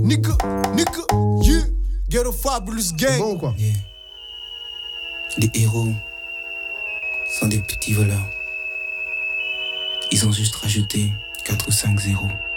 Nigga, yeah. Get a fabulous gang. Bon quoi. Yeah. Les héros sont des petits voleurs. Ils ont juste rajouté 4 ou 5 zéros.